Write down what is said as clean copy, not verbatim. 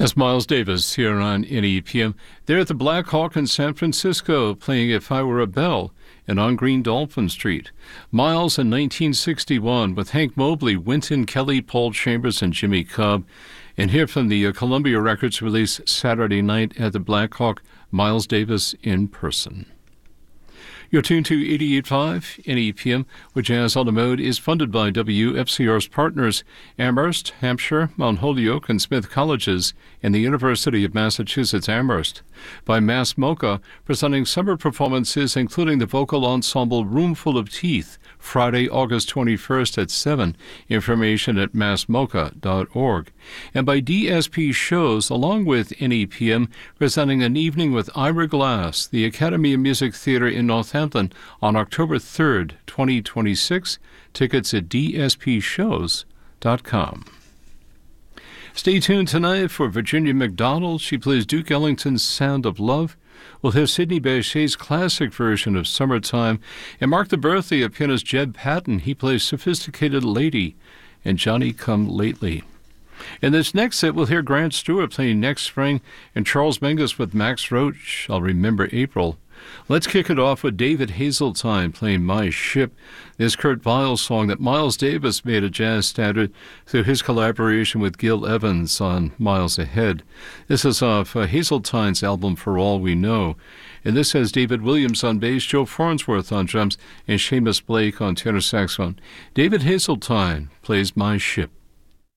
That's Miles Davis here on NEPM. They're at the Black Hawk in San Francisco playing If I Were a Bell and on Green Dolphin Street. Miles in 1961 with Hank Mobley, Wynton Kelly, Paul Chambers, and Jimmy Cobb. And here from the Columbia Records release Saturday night at the Black Hawk, Miles Davis in person. You're tuned to 88.5 NEPM, which Jazz on the Mode is funded by WFCR's partners, Amherst, Hampshire, Mount Holyoke, and Smith Colleges, and the University of Massachusetts Amherst. By Mass Mocha, presenting summer performances including the vocal ensemble Roomful of Teeth, Friday, August 21st at 7. Information at massmocha.org. And by DSP Shows, along with NEPM, presenting an evening with Ira Glass, the Academy of Music Theater in Northampton, on October 3rd, 2026. Tickets at dspshows.com. Stay tuned tonight for Virginia McDonald. She plays Duke Ellington's Sound of Love. We'll hear Sidney Bechet's classic version of Summertime and mark the birthday of pianist Jeb Patton. He plays Sophisticated Lady and Johnny Come Lately. In this next set, we'll hear Grant Stewart playing Next Spring and Charles Mingus with Max Roach, I'll Remember April. Let's kick it off with David Hazeltine playing My Ship, this Kurt Vile song that Miles Davis made a jazz standard through his collaboration with Gil Evans on Miles Ahead. This is off Hazeltine's album For All We Know. And this has David Williams on bass, Joe Farnsworth on drums, and Seamus Blake on tenor saxophone. David Hazeltine plays My Ship.